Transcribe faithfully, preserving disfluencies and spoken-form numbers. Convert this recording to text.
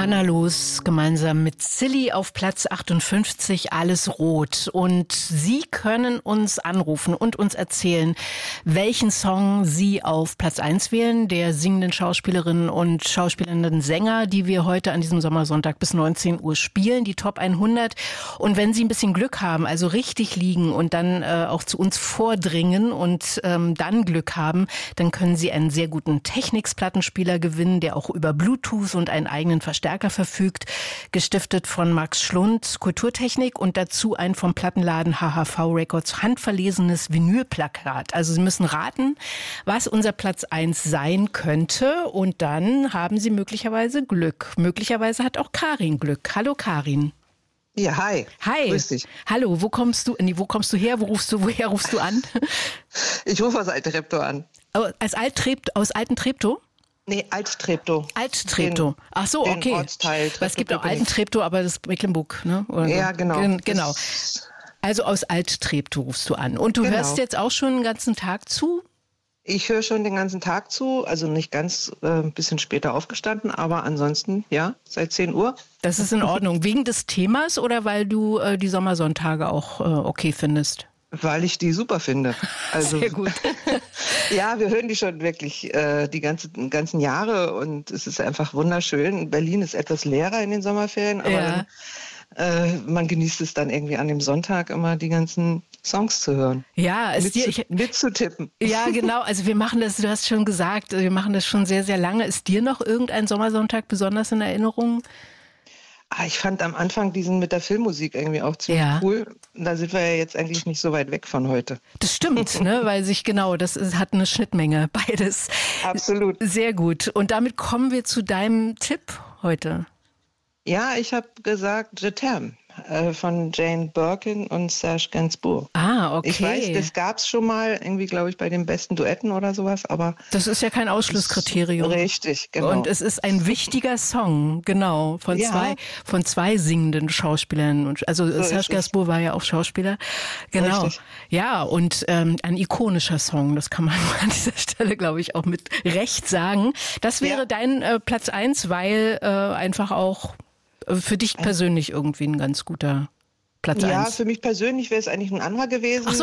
Anna Loos gemeinsam mit Silly auf Platz achtundfünfzig, Alles Rot. Und Sie können uns anrufen und uns erzählen, welchen Song Sie auf Platz eins wählen, der singenden Schauspielerinnen und schauspielenden Sänger, die wir heute an diesem Sommersonntag bis neunzehn Uhr spielen, die Top hundert. Und wenn Sie ein bisschen Glück haben, also richtig liegen und dann äh, auch zu uns vordringen und ähm, dann Glück haben, dann können Sie einen sehr guten Technics-Plattenspieler gewinnen, der auch über Bluetooth und einen eigenen Verstärker verfügt, gestiftet von Max Schlund, Kulturtechnik, und dazu ein vom Plattenladen H H V Records handverlesenes Vinylplakat. Also Sie müssen raten, was unser Platz eins sein könnte, und dann haben Sie möglicherweise Glück. Möglicherweise hat auch Karin Glück. Hallo Karin. Ja, hi. Hi. Grüß dich. Hallo, wo kommst du, nee, wo kommst du her? Wo rufst du, woher rufst du an? Ich rufe aus Alt-Treptow an. Oh, als Alt-Treptow, aus Alten-Treptow? Nee, Alt-Treptow. Alt-Treptow. Ach so, den okay. Ortsteil. Was es gibt auch Alten-Treptow, aber das ist Mecklenburg, ne? Oder ja, so. genau. Gen- genau. Also aus Alt-Treptow rufst du an. Und du genau. hörst jetzt auch schon den ganzen Tag zu? Ich höre schon den ganzen Tag zu, also nicht ganz, äh, ein bisschen später aufgestanden, aber ansonsten, ja, seit zehn Uhr. Das ist in Ordnung. Wegen des Themas oder weil du äh, die Sommersonntage auch äh, okay findest? Weil ich die super finde. Also, sehr gut. Ja, wir hören die schon wirklich äh, die ganzen, ganzen Jahre, und es ist einfach wunderschön. Berlin ist etwas leerer in den Sommerferien, aber ja. dann, äh, man genießt es dann irgendwie an dem Sonntag immer, die ganzen Songs zu hören. Ja, es mit, dir, zu, ich, mitzutippen. Ja, genau. Also wir machen das, du hast schon gesagt, wir machen das schon sehr, sehr lange. Ist dir noch irgendein Sommersonntag besonders in Erinnerung? Ah, ich fand am Anfang diesen mit der Filmmusik irgendwie auch ziemlich ja. cool. Da sind wir ja jetzt eigentlich nicht so weit weg von heute. Das stimmt, ne? Weil sich genau, das ist, hat eine Schnittmenge, beides. Absolut. Sehr gut. Und damit kommen wir zu deinem Tipp heute. Ja, ich habe gesagt Je t'aime äh, von Jane Birkin und Serge Gainsbourg. Ah, okay. Ich weiß, das gab es schon mal irgendwie, glaube ich, bei den besten Duetten oder sowas, aber das ist ja kein Ausschlusskriterium. Richtig, genau. Und es ist ein wichtiger Song, genau, von ja. zwei von zwei singenden Schauspielern. Also so Serge Gainsbourg war ja auch Schauspieler, genau. Richtig. Ja, und ähm, ein ikonischer Song, das kann man an dieser Stelle, glaube ich, auch mit Recht sagen. Das wäre ja. dein äh, Platz eins, weil äh, einfach auch für dich persönlich irgendwie ein ganz guter Platz eins. Ja, für mich persönlich wäre es eigentlich ein anderer gewesen. Ach so,